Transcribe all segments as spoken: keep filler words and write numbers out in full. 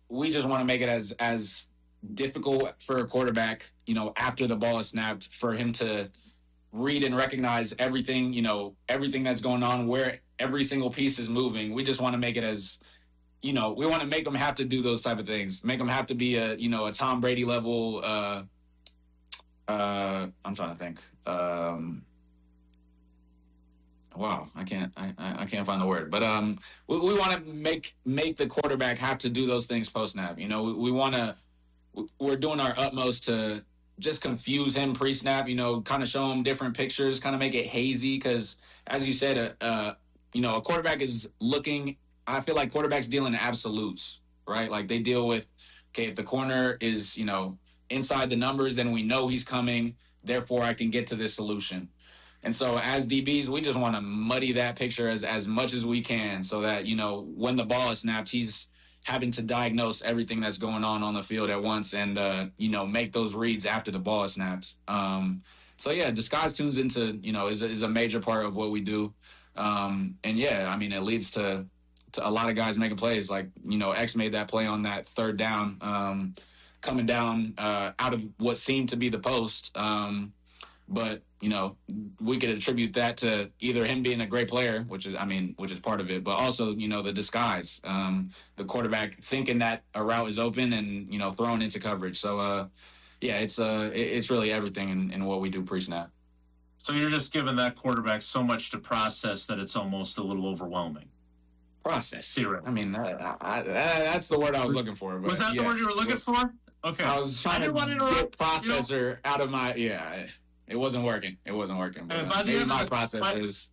we just want to make it as as difficult for a quarterback, you know, after the ball is snapped, for him to read and recognize everything, you know, everything that's going on, where every single piece is moving. We just want to make it as, you know, we want to make them have to do those type of things, make them have to be a, you know, a Tom Brady level. Uh, uh, I'm trying to think. Um, wow, I can't, I, I can't find the word, but um, we, we want to make make the quarterback have to do those things post snap. You know, we, we want to. We're doing our utmost to just confuse him pre-snap, you know, kind of show him different pictures, kind of make it hazy. Because as you said, uh, uh, you know, a quarterback is looking, I feel like quarterbacks deal in absolutes, right? Like they deal with, okay, if the corner is, you know, inside the numbers, then we know he's coming. Therefore, I can get to this solution. And so as D Bs, we just want to muddy that picture as, as much as we can so that, you know, when the ball is snapped, he's having to diagnose everything that's going on on the field at once and, uh, you know, make those reads after the ball is snapped. Um, so, yeah, disguise tunes into, you know, is a, is a major part of what we do. Um, and, yeah, I mean, it leads to, to a lot of guys making plays. Like, you know, X made that play on that third down, um, coming down uh, out of what seemed to be the post. Um, but, you know, we could attribute that to either him being a great player, which is, I mean, which is part of it, but also, you know, the disguise, um, the quarterback thinking that a route is open and, you know, throwing into coverage. So, uh, yeah, it's uh, it's really everything in, in what we do pre-snap. So you're just giving that quarterback so much to process that it's almost a little overwhelming. Process. I mean, I, I, I, that's the word I was looking for. But was that yes, the word you were looking was, for? Okay. I was trying I to want to get processor you know? out of my, yeah. It wasn't working. It wasn't working. But, and by uh, the maybe end my of the, process by, is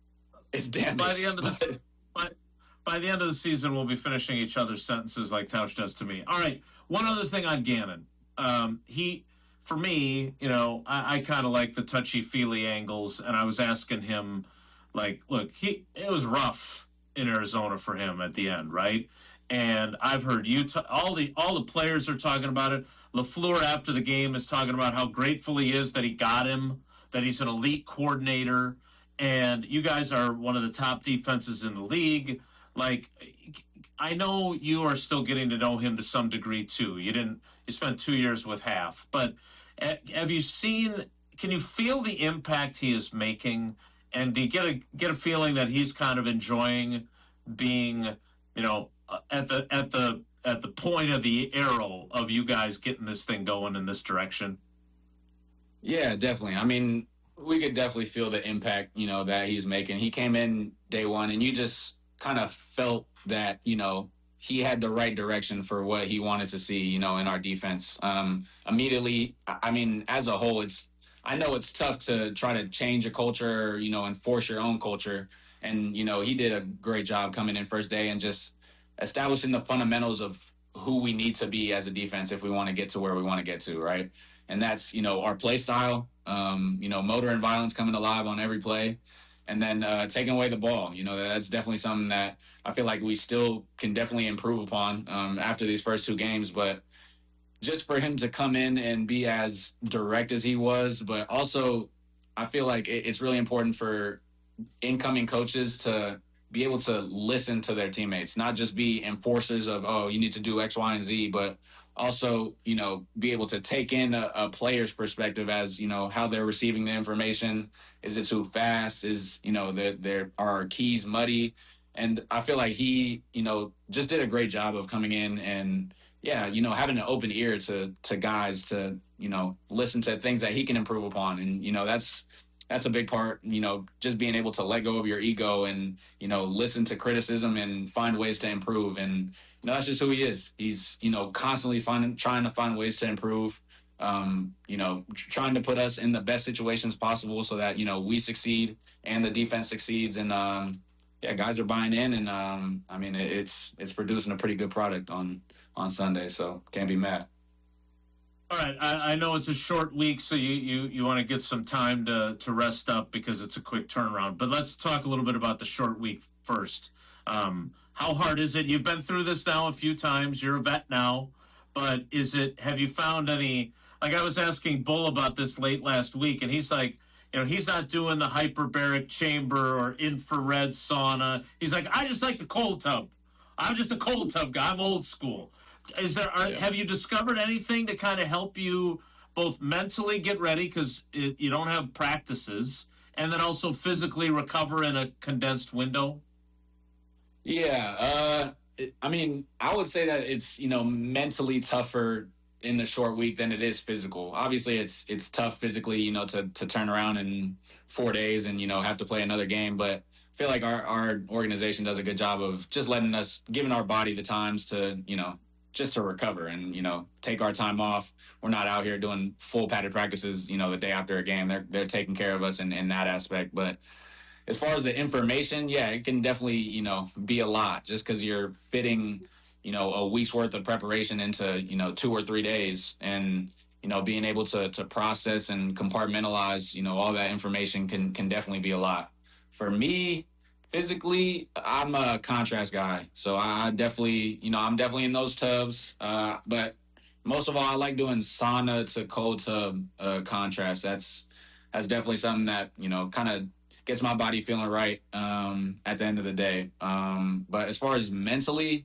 is damaged. By the end of the by, by the end of the season, we'll be finishing each other's sentences like Tausch does to me. All right. One other thing on Gannon. Um, he, for me, you know, I, I kind of like the touchy feely angles, and I was asking him, like, look, he it was rough in Arizona for him at the end, right? And I've heard you t- all the all the players are talking about it. LaFleur after the game is talking about how grateful he is that he got him, that he's an elite coordinator, and you guys are one of the top defenses in the league. Like, I know you are still getting to know him to some degree too. You didn't you spent two years with half, but have you seen? Can you feel the impact he is making? And do you get a get a feeling that he's kind of enjoying being, you know, at the at the at the point of the arrow of you guys getting this thing going in this direction? Yeah, definitely. I mean, we could definitely feel the impact, you know, that he's making. He came in day one, and you just kind of felt that, you know, he had the right direction for what he wanted to see, you know, in our defense. Um, immediately, I mean, as a whole, it's I know it's tough to try to change a culture, or, you know, enforce your own culture. And, you know, he did a great job coming in first day and just establishing the fundamentals of who we need to be as a defense if we want to get to where we want to get to, right? And that's, you know, our play style, um, you know, motor and violence coming alive on every play, and then uh, taking away the ball. You know, that's definitely something that I feel like we still can definitely improve upon um, after these first two games. But just for him to come in and be as direct as he was, but also I feel like it's really important for incoming coaches to be able to listen to their teammates, not just be enforcers of, oh, you need to do X, Y, and Z, but also, you know, be able to take in a, a player's perspective as, you know, how they're receiving the information. Is it too fast? Is, you know, there there are keys muddy? And I feel like he, you know, just did a great job of coming in and, yeah, you know, having an open ear to to guys to, you know, listen to things that he can improve upon. And, you know, that's that's a big part, you know, just being able to let go of your ego and, you know, listen to criticism and find ways to improve. And, you know, that's just who he is. He's, you know, constantly finding, trying to find ways to improve, um, you know, trying to put us in the best situations possible so that, you know, we succeed and the defense succeeds. And, um, yeah, guys are buying in. And, um, I mean, it's it's producing a pretty good product on, on Sunday. So can't be mad. All right, I, I know it's a short week, so you, you, you want to get some time to, to rest up because it's a quick turnaround. But let's talk a little bit about the short week first. Um, how hard is it? You've been through this now a few times. You're a vet now. But is it? Have you found any? Like I was asking Bull about this late last week, and he's like, you know, he's not doing the hyperbaric chamber or infrared sauna. He's like, I just like the cold tub. I'm just a cold tub guy. I'm old school. Is there? Are, Yeah. Have you discovered anything to kind of help you both mentally get ready because you don't have practices, and then also physically recover in a condensed window? Yeah, uh, it, I mean, I would say that it's you know mentally tougher in the short week than it is physical. Obviously, it's it's tough physically, you know, to to turn around in four days and you know have to play another game. But I feel like our our organization does a good job of just letting us, giving our body the times to you know just to recover and you know take our time off. We're not out here doing full padded practices, you know, the day after a game. They're they're taking care of us in in that aspect, but as far as the information, yeah, it can definitely, you know, be a lot just because you're fitting, you know, a week's worth of preparation into, you know, two or three days. And, you know, being able to to process and compartmentalize, you know, all that information can can definitely be a lot. For me, physically, I'm a contrast guy. So I definitely, you know, I'm definitely in those tubs. Uh, but most of all, I like doing sauna to cold tub uh, contrast. That's that's definitely something that, you know, kind of gets my body feeling right um, at the end of the day. Um, but as far as mentally,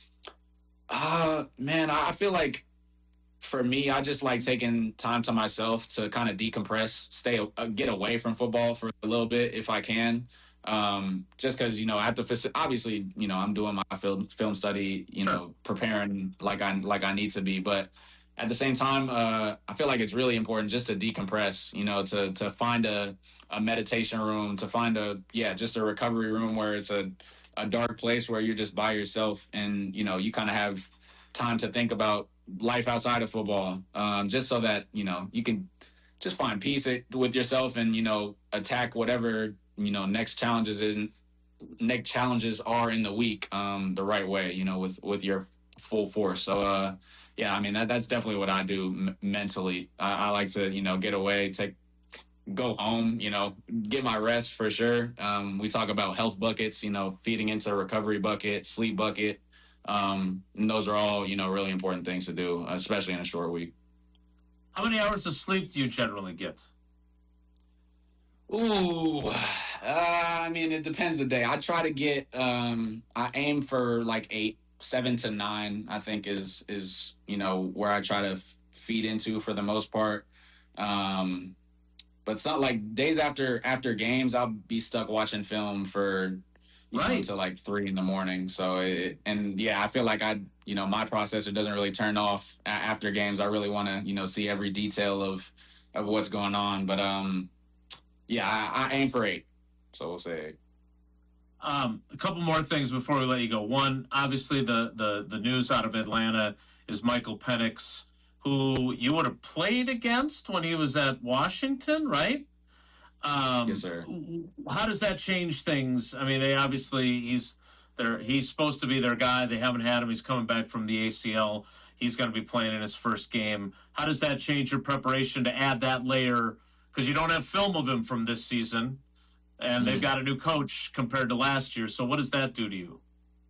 uh, man, I feel like for me, I just like taking time to myself to kind of decompress, stay, uh, get away from football for a little bit if I can. Um, just because you know, at the faci- obviously, you know, I'm doing my film film study, you Sure. know, preparing like I like I need to be, but at the same time, uh, I feel like it's really important just to decompress, you know, to to find a a meditation room, to find a yeah, just a recovery room where it's a a dark place where you're just by yourself and you know you kind of have time to think about life outside of football, um, just so that you know you can just find peace with yourself and you know attack whatever you know next challenges in next challenges are in the week um, the right way, you know, with with your full force. So uh, yeah, I mean that that's definitely what I do m- mentally. I, I like to you know get away, take go home, you know, get my rest for sure. Um, we talk about health buckets, you know, feeding into a recovery bucket, sleep bucket. Um, and those are all, you know, really important things to do, especially in a short week. How many hours of sleep do you generally get? Ooh, uh, I mean, it depends the day. I try to get, um, I aim for like eight, seven to nine. I think is is you know where I try to f- feed into for the most part. Um, but some like days after after games, I'll be stuck watching film for you know Right. until like three in the morning. So it, and yeah, I feel like I you know my processor doesn't really turn off a- after games. I really want to you know see every detail of of what's going on. But um, yeah, I, I aim for eight. So we'll say eight. Um, a couple more things before we let you go. One, obviously, the the the news out of Atlanta is Michael Penix, who you would have played against when he was at Washington, right? Yes, Um, sir. how does that change things? I mean, they obviously he's there. He's supposed to be their guy. They haven't had him. He's coming back from the A C L. He's going to be playing in his first game. How does that change your preparation to add that layer? Because you don't have film of him from this season, and they've Mhm. got a new coach compared to last year. So what does that do to you?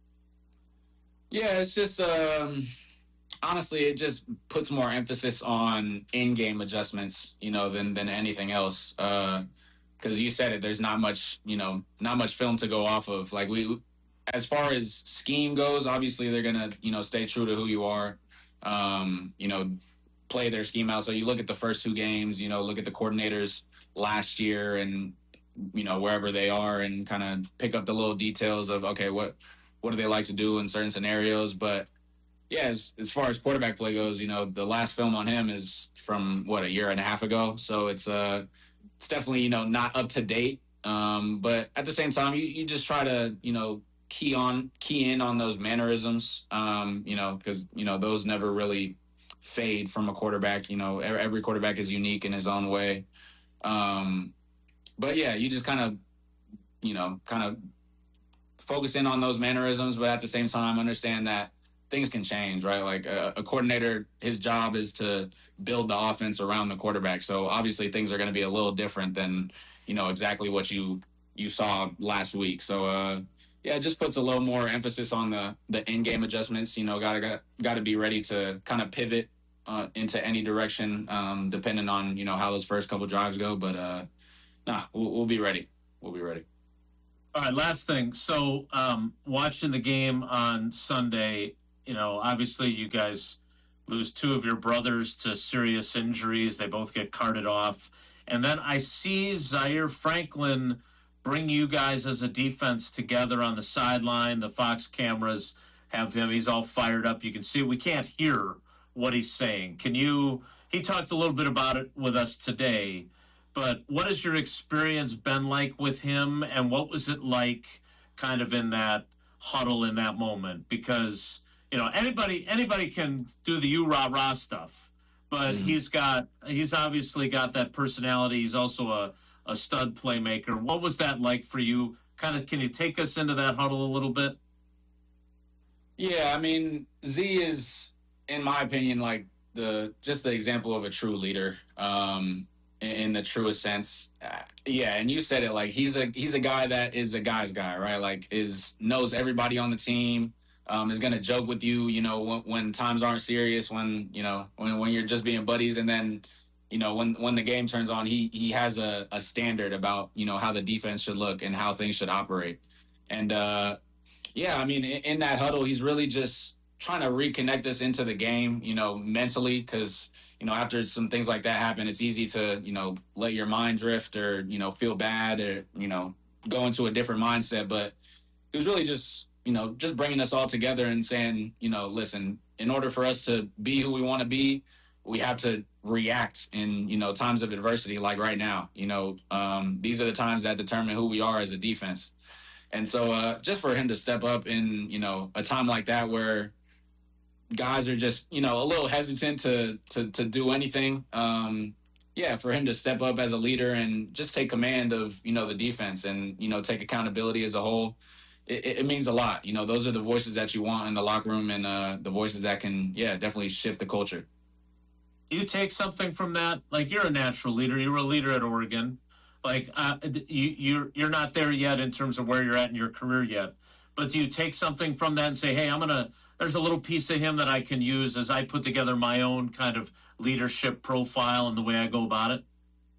Yeah, it's just um, honestly, it just puts more emphasis on in-game adjustments, you know, than than anything else. Uh, because you said it, there's not much, you know, not much film to go off of. Like we, as far as scheme goes, obviously they're gonna, you know, stay true to who you are. Um, you know, play their scheme out. So you look at the first two games, you know, look at the coordinators last year and you know wherever they are and kind of pick up the little details of okay, what what do they like to do in certain scenarios. But yeah, as, as far as quarterback play goes, you know, the last film on him is from what a year and a half ago. So it's uh it's definitely you know not up to date. Um, but at the same time, you, you just try to you know key on key in on those mannerisms. Um, you know, because you know those never really fade from a quarterback. You know, every, every quarterback is unique in his own way. Um, but yeah, you just kind of you know kind of focus in on those mannerisms, but at the same time, understand that things can change, right? Like a, a coordinator, his job is to build the offense around the quarterback. So obviously, things are going to be a little different than you know exactly what you you saw last week. So uh, yeah, it just puts a little more emphasis on the the in game adjustments. You know, gotta got got to be ready to kind of pivot uh, into any direction, um, depending on you know how those first couple drives go. But uh, nah, we'll, we'll be ready. We'll be ready. All right, last thing. So, um, watching the game on Sunday, you know, obviously you guys lose two of your brothers to serious injuries. They both get carted off. And then I see Zaire Franklin bring you guys as a defense together on the sideline. The Fox cameras have him. He's all fired up. You can see we can't hear what he's saying. Can you? He talked a little bit about it with us today. But what has your experience been like with him, and what was it like kind of in that huddle in that moment? Because, you know, anybody anybody can do the you rah rah stuff, but mm-hmm. he's got he's obviously got that personality. He's also a, a stud playmaker. What was that like for you? Kind of, can you take us into that huddle a little bit? Yeah, I mean, Z is, in my opinion, like the just the example of a true leader. Um, in the truest sense. Uh, yeah, and you said it, like he's a he's a guy that is a guy's guy, right? Like is knows everybody on the team, um, is gonna joke with you, you know, when, when times aren't serious, when you know when, when you're just being buddies, and then you know when when the game turns on, he he has a, a standard about you know how the defense should look and how things should operate. And uh, yeah, I mean in, in that huddle, he's really just trying to reconnect us into the game, you know, mentally, because you know, after some things like that happen, it's easy to, you know, let your mind drift or, you know, feel bad or, you know, go into a different mindset. But it was really just, you know, just bringing us all together and saying, you know, listen, in order for us to be who we want to be, we have to react in, you know, times of adversity like right now. You know, um, these are the times that determine who we are as a defense. And so uh, just for him to step up in, you know, a time like that where guys are just, you know, a little hesitant to to, to do anything. Um, yeah, for him to step up as a leader and just take command of, you know, the defense and, you know, take accountability as a whole, it, it means a lot. You know, those are the voices that you want in the locker room and uh, the voices that can, yeah, definitely shift the culture. Do you take something from that? Like, you're a natural leader. You were a leader at Oregon. Like, uh, you, you're, you're not there yet in terms of where you're at in your career yet. But do you take something from that and say, hey, I'm going to, there's a little piece of him that I can use as I put together my own kind of leadership profile and the way I go about it?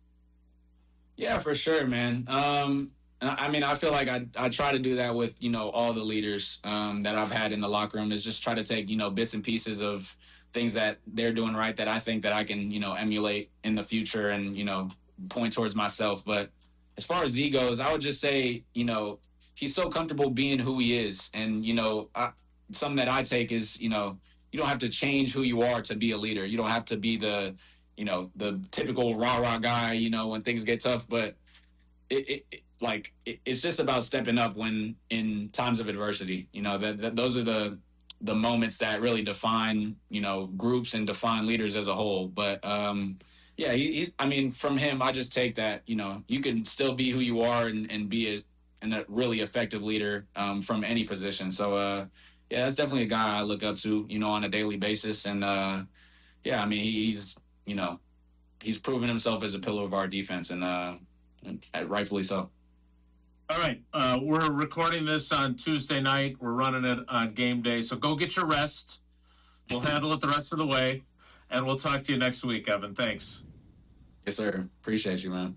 Yeah, for sure, man. Um, I mean, I feel like I I try to do that with, you know, all the leaders um, that I've had in the locker room is just try to take, you know, bits and pieces of things that they're doing right that I think that I can, you know, emulate in the future and, you know, point towards myself. But as far as Z goes, I would just say, you know, he's so comfortable being who he is. And, you know, I, something that I take is, you know, you don't have to change who you are to be a leader. You don't have to be the, you know, the typical rah-rah guy, you know, when things get tough. But it, it, it like, it, it's just about stepping up when in times of adversity. You know, that, that those are the the moments that really define, you know, groups and define leaders as a whole. But, um, yeah, he, he, I mean, from him, I just take that, you know, you can still be who you are and, and be a, and a really effective leader um, from any position. So, uh, yeah, that's definitely a guy I look up to, you know, on a daily basis. And, uh, yeah, I mean, he's, you know, he's proven himself as a pillar of our defense, and, uh, and rightfully so. All right. Uh, we're recording this on Tuesday night. We're running it on game day. So go get your rest. We'll handle it the rest of the way. And we'll talk to you next week, Evan. Thanks. Yes, sir. Appreciate you, man.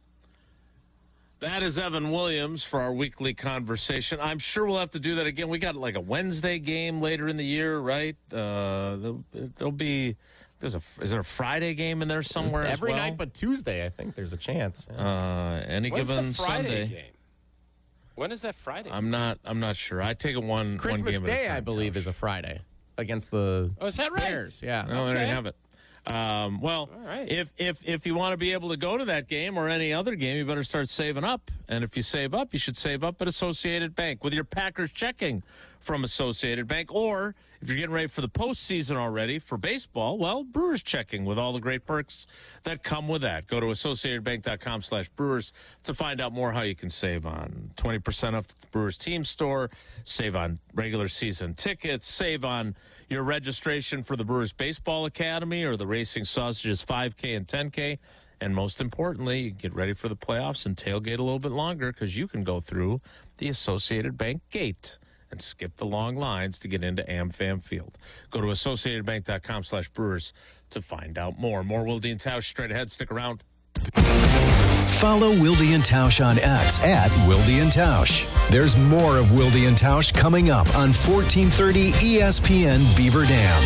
That is Evan Williams for our weekly conversation. I'm sure we'll have to do that again. We got like a Wednesday game later in the year, right? Uh, there'll, there'll be there's a is there a Friday game in there somewhere every as well? night, but Tuesday. I think there's a chance. Uh, any When's given the Friday Sunday game? When is that Friday? I'm not. I'm not sure. I take it one Christmas one game Day, at a time, I believe, Tosh. is a Friday against the Oh, is that right? Bears. Yeah. No, I Okay. didn't have it. Um, well, All right. if if if you want to be able to go to that game or any other game, you better start saving up. And if you save up, you should save up at Associated Bank with your Packers checking from Associated Bank. Or if you're getting ready for the postseason already for baseball, well, Brewers checking with all the great perks that come with that. Go to associatedbank.com slash Brewers to find out more how you can save on twenty percent off the Brewers team store, save on regular season tickets, save on your registration for the Brewers Baseball Academy or the Racing Sausages five K and ten K. And most importantly, you get ready for the playoffs and tailgate a little bit longer because you can go through the Associated Bank gate and skip the long lines to get into AmFam Field. Go to associatedbank.com slash Brewers to find out more. More Will Dean Tausch straight ahead. Stick around. Follow Wilde and Tausch on X at Wilde and Tausch. There's more of Wilde and Tausch coming up on fourteen thirty E S P N Beaver Dam.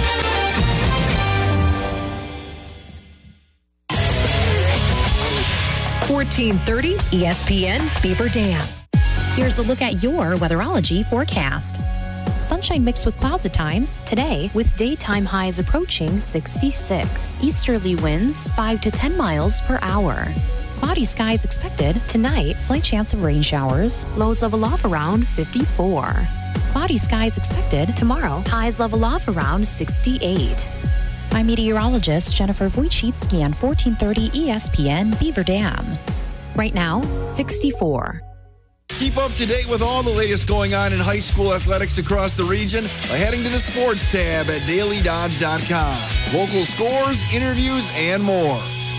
fourteen thirty E S P N Beaver Dam. Here's a look at your weatherology forecast. Sunshine mixed with clouds at times today, with daytime highs approaching sixty-six. Easterly winds five to ten miles per hour. Cloudy skies expected tonight, slight chance of rain showers. Lows level off around fifty-four. Cloudy skies expected tomorrow, highs level off around sixty-eight. I'm meteorologist Jennifer Wojcicki on fourteen thirty E S P N Beaver Dam. Right now, sixty-four. Keep up to date with all the latest going on in high school athletics across the region by heading to the sports tab at daily dodge dot com. Local scores, interviews, and more.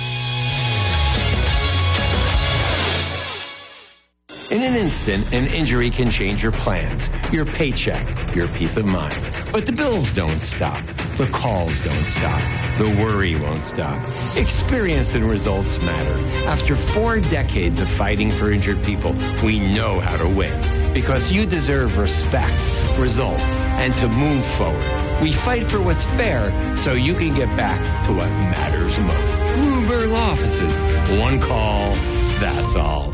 In an instant, an injury can change your plans, your paycheck, your peace of mind. But the bills don't stop. The calls don't stop. The worry won't stop. Experience and results matter. After four decades of fighting for injured people, we know how to win. Because you deserve respect, results, and to move forward. We fight for what's fair so you can get back to what matters most. Bloomberg offices. One call, that's all.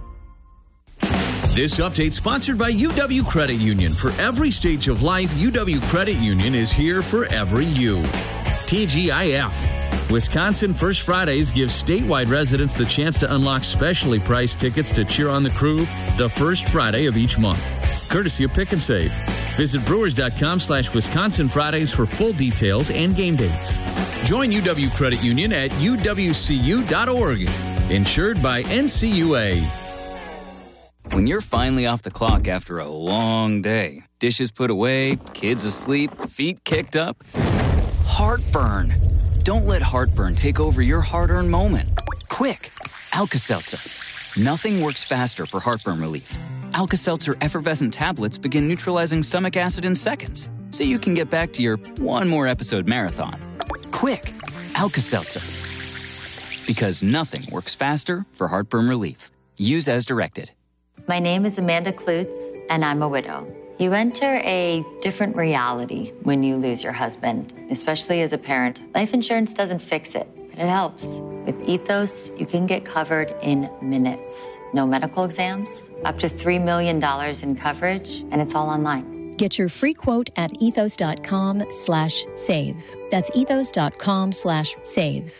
This update sponsored by U W Credit Union. For every stage of life, U W Credit Union is here for every you. T G I F. Wisconsin First Fridays gives statewide residents the chance to unlock specially priced tickets to cheer on the crew the first Friday of each month. Courtesy of Pick and Save. Visit brewers.com slash Wisconsin Fridays for full details and game dates. Join U W Credit Union at U W C U dot org. Insured by N C U A. When you're finally off the clock after a long day, dishes put away, kids asleep, feet kicked up, heartburn. Don't let heartburn take over your hard-earned moment. Quick, Alka-Seltzer. Nothing works faster for heartburn relief. Alka-Seltzer effervescent tablets begin neutralizing stomach acid in seconds, so you can get back to your one more episode marathon. Quick, Alka-Seltzer. Because nothing works faster for heartburn relief. Use as directed. My name is Amanda Klutz, and I'm a widow. You enter a different reality when you lose your husband, especially as a parent. Life insurance doesn't fix it, but it helps. With Ethos, you can get covered in minutes. No medical exams, up to three million dollars in coverage, and it's all online. Get your free quote at ethos.com slash save. That's ethos.com slash save.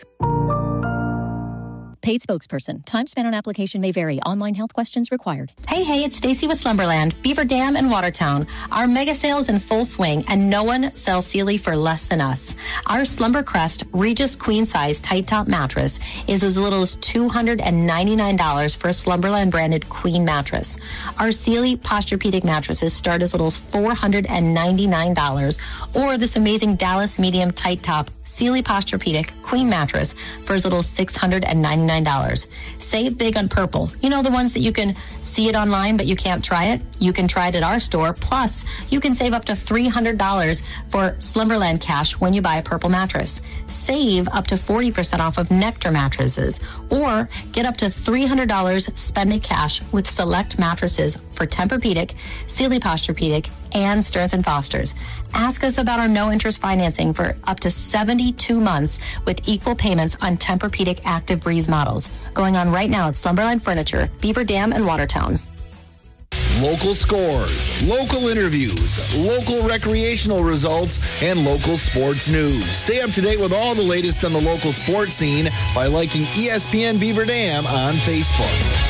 Paid spokesperson. Time spent on application may vary. Online health questions required. Hey, hey, it's Stacy with Slumberland, Beaver Dam, and Watertown. Our mega sale is in full swing, and no one sells Sealy for less than us. Our Slumbercrest Regis Queen Size Tight Top Mattress is as little as two hundred ninety-nine dollars for a Slumberland branded Queen mattress. Our Sealy Posturepedic mattresses start as little as four hundred ninety-nine dollars, or this amazing Dallas Medium Tight Top Sealy Posturepedic Queen mattress for as little as six hundred ninety-nine dollars. Save big on Purple. You know, the ones that you can see it online, but you can't try it? You can try it at our store. Plus, you can save up to three hundred dollars for Slumberland cash when you buy a Purple mattress. Save up to forty percent off of Nectar mattresses, or get up to three hundred dollars spending cash with select mattresses for Tempur-Pedic, Sealy Posturepedic, and Stearns and Foster's. Ask us about our no-interest financing for up to seventy-two months with equal payments on Tempur-Pedic Active Breeze models. Going on right now at Slumberland Furniture, Beaver Dam, and Watertown. Local scores, local interviews, local recreational results, and local sports news. Stay up to date with all the latest on the local sports scene by liking E S P N Beaver Dam on Facebook.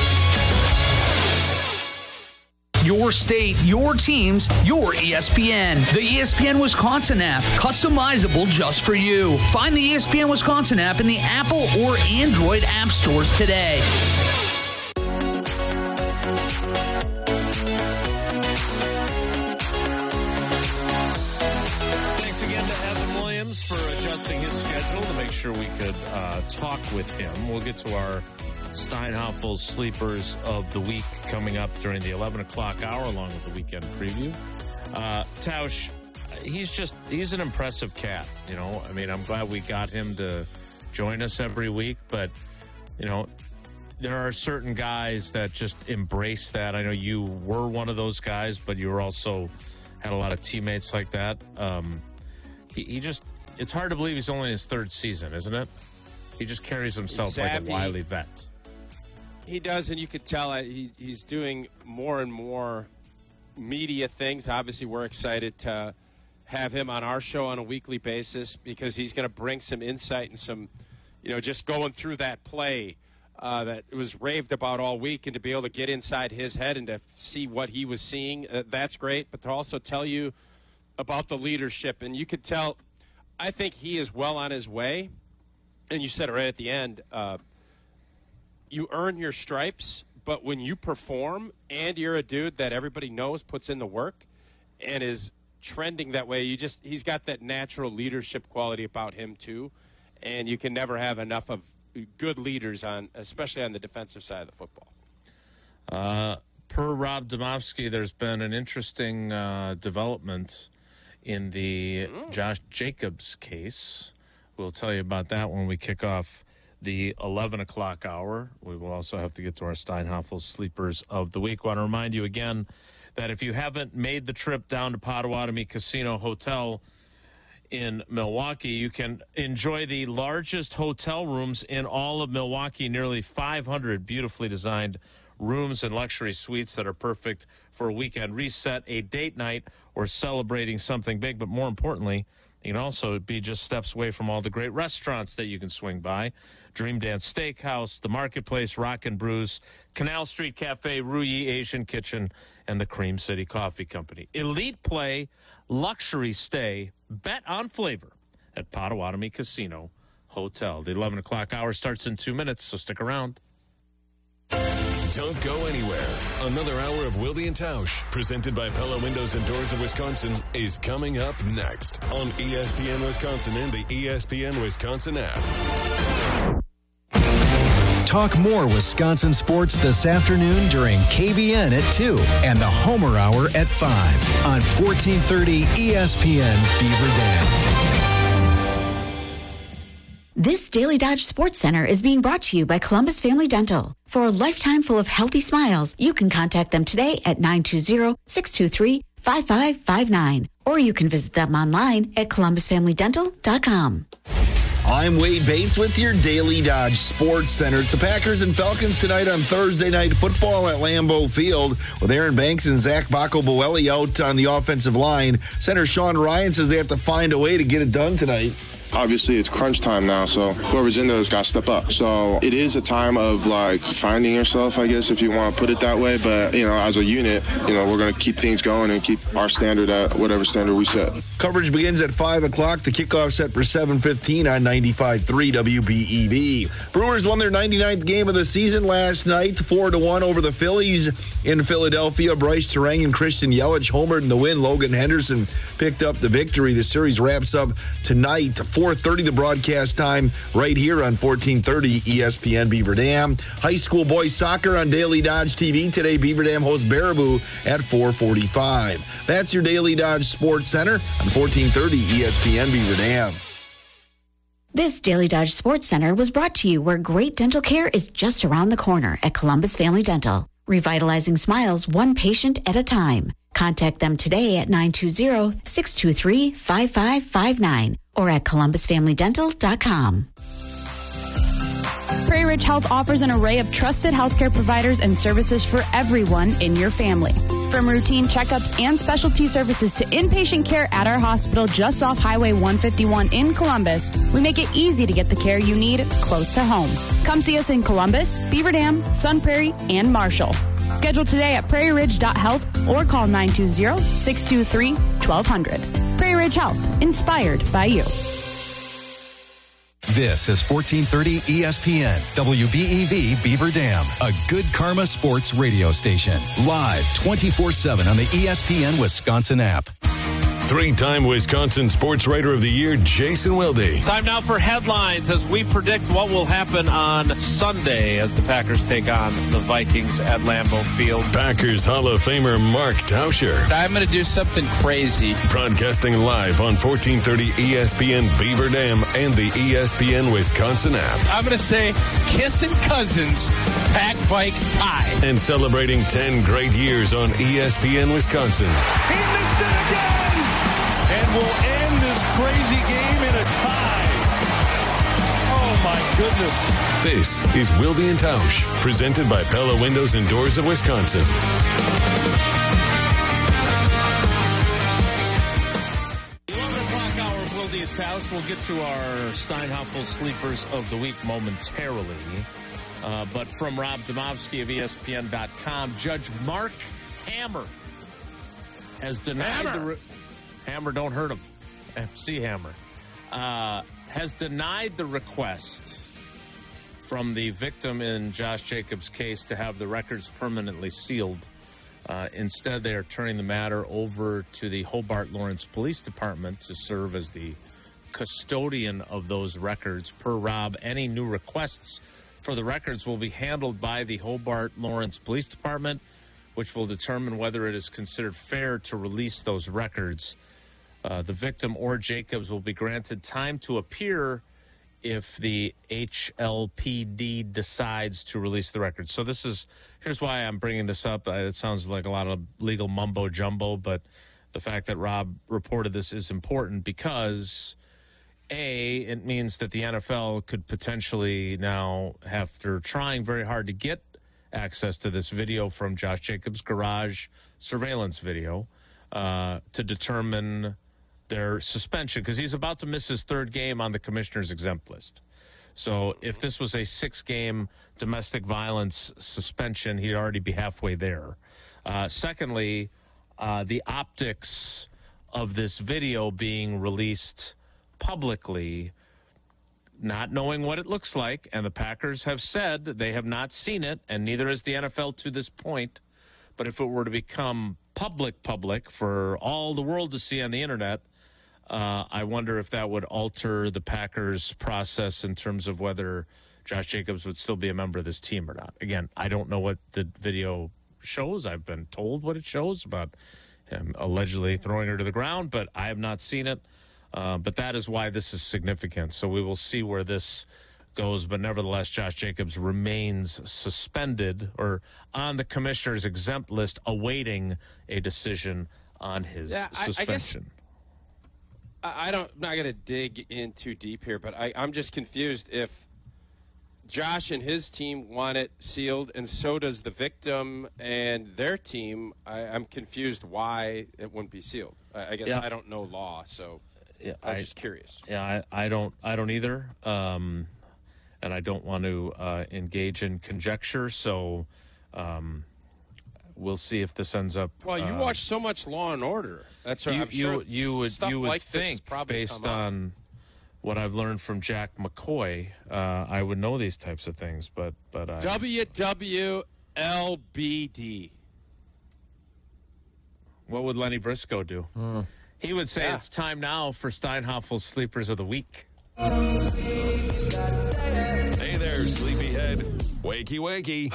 Your state, your teams, your E S P N. The E S P N Wisconsin app, customizable just for you. Find the E S P N Wisconsin app in the Apple or Android app stores today. Thanks again to Evan Williams for adjusting his schedule to make sure we could uh, talk with him. We'll get to our Steinhafel Sleepers of the Week coming up during the eleven o'clock hour, along with the weekend preview. Uh, Tausch, he's just, he's an impressive cat, you know. I mean, I'm glad we got him to join us every week, but, you know, there are certain guys that just embrace that. I know you were one of those guys, but you were also had a lot of teammates like that. Um, he, he just, it's hard to believe he's only in his third season, isn't it? He just carries himself Savvy. like a wily vet. He does, and you could tell uh, he, he's doing more and more media things. Obviously, we're excited to have him on our show on a weekly basis because he's going to bring some insight and some, you know, just going through that play uh, that was raved about all week, and to be able to get inside his head and to see what he was seeing, uh, that's great. But to also tell you about the leadership, and you could tell, I think he is well on his way. And you said it right at the end, uh, you earn your stripes, but when you perform and you're a dude that everybody knows puts in the work and is trending that way, you just he's got that natural leadership quality about him too, and you can never have enough of good leaders on, especially on the defensive side of the football. Uh, per Rob Domofsky, there's been an interesting uh, development in the mm. Josh Jacobs case. We'll tell you about that when we kick off the eleven o'clock hour. We will also have to get to our Steinhoffel Sleepers of the Week. I want to remind you again that if you haven't made the trip down to Potawatomi Casino Hotel in Milwaukee, you can enjoy the largest hotel rooms in all of Milwaukee, nearly five hundred beautifully designed rooms and luxury suites that are perfect for a weekend reset, a date night, or celebrating something big. But more importantly, you can also be just steps away from all the great restaurants that you can swing by. Dream Dance Steakhouse, The Marketplace, Rock and Brews, Canal Street Cafe, Ruyi Asian Kitchen, and the Cream City Coffee Company. Elite play, luxury stay, bet on flavor at Potawatomi Casino Hotel. The eleven o'clock hour starts in two minutes, so stick around. Don't go anywhere. Another hour of Wilde and Tausch, presented by Pella Windows and Doors of Wisconsin, is coming up next on E S P N Wisconsin and the E S P N Wisconsin app. Talk more Wisconsin sports this afternoon during K B N at two and the Homer Hour at five on fourteen thirty E S P N Beaver Dam. This Daily Dodge Sports Center is being brought to you by Columbus Family Dental. For a lifetime full of healthy smiles, you can contact them today at nine two zero, six two three, five five five nine, or you can visit them online at columbus family dental dot com. I'm Wade Bates with your Daily Dodge Sports Center. It's the Packers and Falcons tonight on Thursday Night Football at Lambeau Field with Aaron Banks and Zach Bacco-Boelli out on the offensive line. Center Sean Ryan says they have to find a way to get it done tonight. Obviously, it's crunch time now, so whoever's in there has got to step up. So it is a time of, like, finding yourself, I guess, if you want to put it that way. But, you know, as a unit, you know, we're going to keep things going and keep our standard at whatever standard we set. Coverage begins at five o'clock. The kickoff set for seven fifteen on ninety-five point three W B E V. Brewers won their ninety-ninth game of the season last night, four to one over the Phillies in Philadelphia. Bryce Terang and Christian Yelich homered in the win. Logan Henderson picked up the victory. The series wraps up tonight, four thirty the broadcast time, right here on fourteen thirty E S P N Beaver Dam. High school boys soccer on Daily Dodge T V. Today, Beaver Dam hosts Baraboo at four forty-five. That's your Daily Dodge Sports Center on fourteen thirty E S P N Beaver Dam. This Daily Dodge Sports Center was brought to you where great dental care is just around the corner at Columbus Family Dental. Revitalizing smiles one patient at a time. Contact them today at nine two zero, six two three, five five five nine or at columbus family dental dot com. Prairie Ridge Health offers an array of trusted healthcare providers and services for everyone in your family. From routine checkups and specialty services to inpatient care at our hospital just off Highway one fifty-one in Columbus, we make it easy to get the care you need close to home. Come see us in Columbus, Beaver Dam, Sun Prairie, and Marshall. Schedule today at prairie ridge dot health or call nine two zero, six two three, one two zero zero. Prairie Ridge Health, inspired by you. This is fourteen thirty E S P N, W B E V Beaver Dam, a Good Karma sports radio station. Live twenty-four seven on the E S P N Wisconsin app. Three-time Wisconsin Sports Writer of the Year, Jason Wilde. Time now for headlines as we predict what will happen on Sunday as the Packers take on the Vikings at Lambeau Field. Packers Hall of Famer Mark Tauscher. I'm going to do something crazy. Broadcasting live on fourteen thirty E S P N Beaver Dam and the E S P N Wisconsin app. I'm going to say kissing cousins, Pack Vikes tie. And celebrating ten great years on E S P N Wisconsin. He missed it again! And we'll end this crazy game in a tie. Oh, my goodness. This is Wilde and Tausch, presented by Pella Windows and Doors of Wisconsin. eleven o'clock hour of Wilde and Tausch. We'll get to our Steinhoffel Sleepers of the Week momentarily. Uh, but from Rob Demovsky of E S P N dot com, Judge Mark Hammer has denied Hammer. the... Re- Hammer, don't hurt him. M C Hammer uh, has denied the request from the victim in Josh Jacobs' case to have the records permanently sealed. Uh, instead, they are turning the matter over to the Hobart Lawrence Police Department to serve as the custodian of those records. Per Rob, any new requests for the records will be handled by the Hobart Lawrence Police Department, which will determine whether it is considered fair to release those records. Uh, the victim or Jacobs will be granted time to appear if the H L P D decides to release the records. So this is, here's why I'm bringing this up. Uh, it sounds like a lot of legal mumbo jumbo, but the fact that Rob reported this is important because, A, it means that the N F L could potentially now, after trying very hard to get access to this video from Josh Jacobs' garage surveillance video, uh, to determine their suspension, because he's about to miss his third game on the commissioner's exempt list. So if this was a six-game domestic violence suspension, he'd already be halfway there. Uh, secondly, uh, the optics of this video being released publicly, not knowing what it looks like, and the Packers have said they have not seen it, and neither has the N F L to this point. But if it were to become public, public for all the world to see on the internet, uh, I wonder if that would alter the Packers' process in terms of whether Josh Jacobs would still be a member of this team or not. Again, I don't know what the video shows. I've been told what it shows about him allegedly throwing her to the ground, but I have not seen it. Uh, but that is why this is significant. So we will see where this goes. But nevertheless, Josh Jacobs remains suspended or on the commissioner's exempt list, awaiting a decision on his yeah, I, suspension. I, guess, I don't, I'm not going to dig in too deep here, but I, I'm just confused if Josh and his team want it sealed, and so does the victim and their team. I, I'm confused why it wouldn't be sealed. I, I guess Yeah. I don't know law, so Yeah, I'm I- just curious. Yeah, I, I don't. I don't either. Um, and I don't want to uh, engage in conjecture. So um, we'll see if this ends up. Well, you uh, watch so much Law and Order. That's what you, I'm you, sure you would stuff you would like this has think probably based come up. on what I've learned from Jack McCoy, uh, I would know these types of things. But but I, W W L B D. what would Lenny Briscoe do? He would say Yeah. it's time now for Steinhoffel's Sleepers of the Week. Hey there, sleepyhead. Wakey, wakey.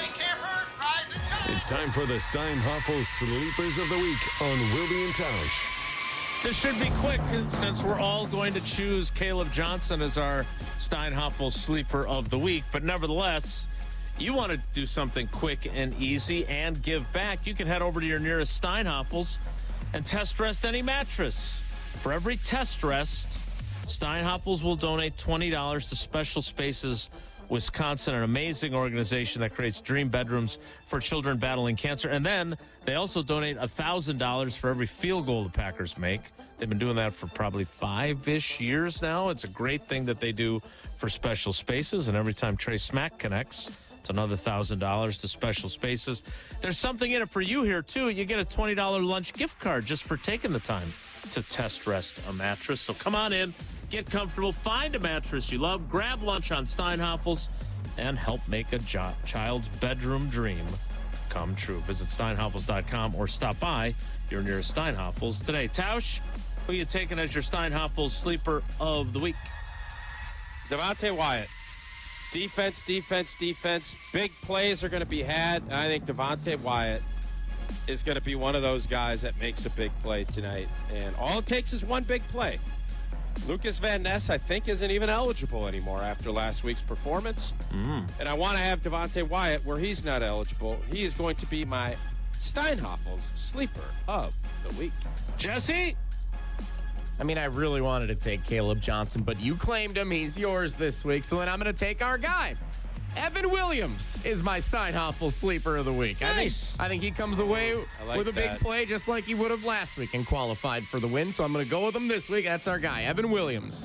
It's time for the Steinhoffel Sleepers of the Week on Wilde and Tausch. This should be quick since we're all going to choose Caleb Johnson as our Steinhoffel Sleeper of the Week. But nevertheless, you want to do something quick and easy and give back, you can head over to your nearest Steinhoffels and test rest any mattress. For every test rest, Steinhoffels will donate twenty dollars to Special Spaces Wisconsin, an amazing organization that creates dream bedrooms for children battling cancer. And then they also donate one thousand dollars for every field goal the Packers make. They've been doing that for probably five-ish years now. It's a great thing that they do for Special Spaces. And every time Trey Smack connects, it's another one thousand dollars to Special Spaces. There's something in it for you here, too. You get a twenty dollars lunch gift card just for taking the time to test rest a mattress. So come on in, get comfortable, find a mattress you love, grab lunch on Steinhoffels, and help make a jo- child's bedroom dream come true. Visit steinhoffels dot com or stop by your nearest Steinhoffels today. Tausch, who are you taking as your Steinhoffels sleeper of the week? Devontae Wyatt. Defense, defense, defense. Big plays are going to be had. I think Devontae Wyatt is going to be one of those guys that makes a big play tonight. And all it takes is one big play. Lucas Van Ness, I think, isn't even eligible anymore after last week's performance. Mm. And I want to have Devontae Wyatt where he's not eligible. He is going to be my Steinhoffels sleeper of the week. Jesse? I mean, I really wanted to take Caleb Johnson, but you claimed him. He's yours this week, so then I'm going to take our guy. Evan Williams is my Steinhoffel sleeper of the week. Nice. I think I think he comes away like with a that. big play just like he would have last week and qualified for the win, so I'm going to go with him this week. That's our guy, Evan Williams.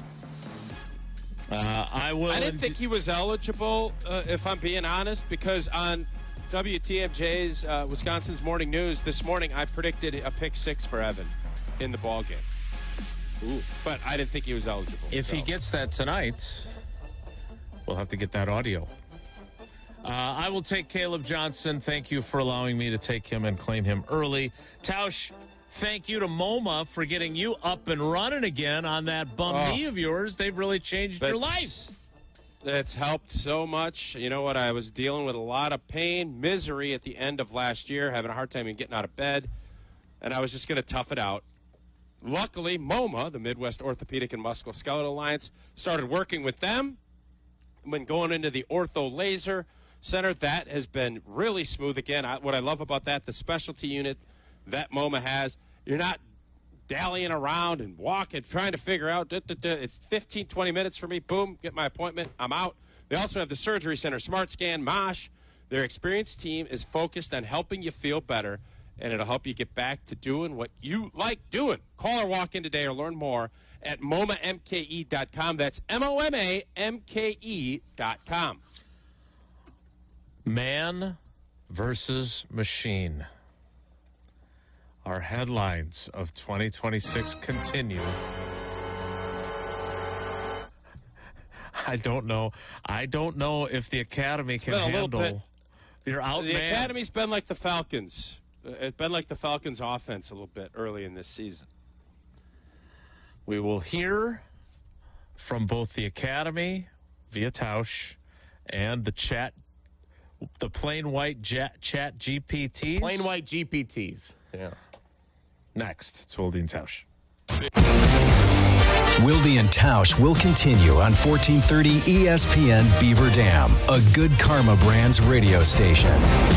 Uh, I will. I didn't think he was eligible, uh, if I'm being honest, because on W T M J's uh, Wisconsin's Morning News this morning, I predicted a pick six for Evan in the ball game. Ooh. But I didn't think he was eligible. If so. he gets that tonight, we'll have to get that audio. Uh, I will take Caleb Johnson. Thank you for allowing me to take him and claim him early. Tausch, thank you to MoMA for getting you up and running again on that bum Oh. knee of yours. They've really changed your life. That's helped so much. You know what? I was dealing with a lot of pain, misery at the end of last year, having a hard time even getting out of bed, and I was just going to tough it out. Luckily, MoMA, the Midwest Orthopedic and Musculoskeletal Alliance, started working with them. When going into the Ortho Laser Center, that has been really smooth again. I, what I love about that, the specialty unit that MoMA has, you're not dallying around and walking, trying to figure out. Duh, duh, duh. It's fifteen, twenty minutes for me. Boom, get my appointment. I'm out. They also have the Surgery Center, Smart Scan, MOSH. Their experienced team is focused on helping you feel better, and it'll help you get back to doing what you like doing. Call or walk in today or learn more at M O M A M K E dot com. That's M O M A M K E dot com. Man versus machine. Our headlines of twenty twenty-six continue. I don't know. I don't know if the Academy can been a little handle bit- your out The man. Academy's been like the Falcons. Uh, It's been like the Falcons' offense a little bit early in this season. We will hear from both the Academy via Tausch and the chat, the plain white jet, chat G P Ts. Plain white G P Ts. Yeah. Next, it's Wilde and Tausch. Wilde and Tausch will continue on fourteen thirty E S P N Beaver Dam, a Good Karma Brands radio station.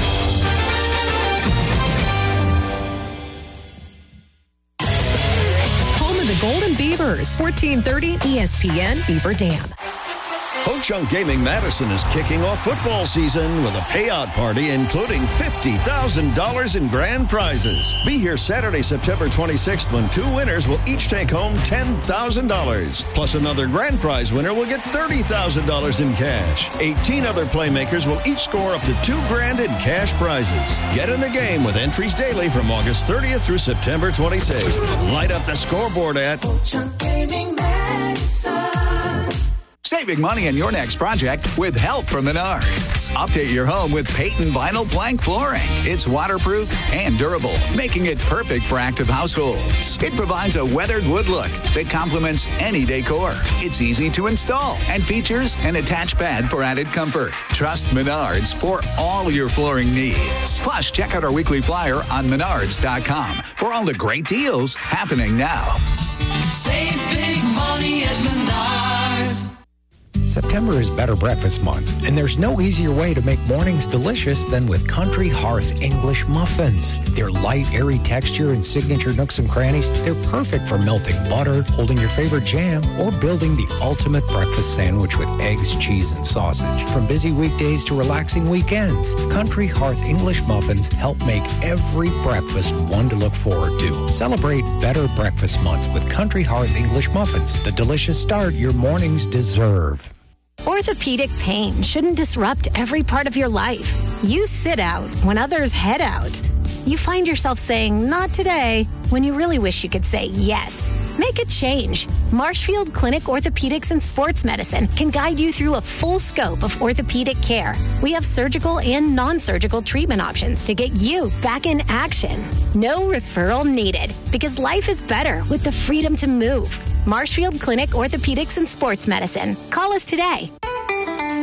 Home of the Golden Beavers, fourteen thirty E S P N Beaver Dam. Ho Chunk Gaming Madison is kicking off football season with a payout party including fifty thousand dollars in grand prizes. Be here Saturday, September twenty-sixth when two winners will each take home ten thousand dollars. Plus another grand prize winner will get thirty thousand dollars in cash. eighteen other playmakers will each score up to two grand in cash prizes. Get in the game with entries daily from August thirtieth through September twenty-sixth. Light up the scoreboard at Ho Chunk Gaming Madison. Saving money on your next project with help from Menards. Update your home with Peyton Vinyl Plank Flooring. It's waterproof and durable, making it perfect for active households. It provides a weathered wood look that complements any decor. It's easy to install and features an attached pad for added comfort. Trust Menards for all your flooring needs. Plus, check out our weekly flyer on menards dot com for all the great deals happening now. Save big money at Menards. September is Better Breakfast Month, and there's no easier way to make mornings delicious than with Country Hearth English Muffins. Their light, airy texture and signature nooks and crannies, they're perfect for melting butter, holding your favorite jam, or building the ultimate breakfast sandwich with eggs, cheese, and sausage. From busy weekdays to relaxing weekends, Country Hearth English Muffins help make every breakfast one to look forward to. Celebrate Better Breakfast Month with Country Hearth English Muffins, the delicious start your mornings deserve. Orthopedic pain shouldn't disrupt every part of your life. You sit out when others head out. You find yourself saying, not today, when you really wish you could say yes. Make a change. Marshfield Clinic Orthopedics and Sports Medicine can guide you through a full scope of orthopedic care. We have surgical and non-surgical treatment options to get you back in action. No referral needed, because life is better with the freedom to move. Marshfield Clinic Orthopedics and Sports Medicine. Call us today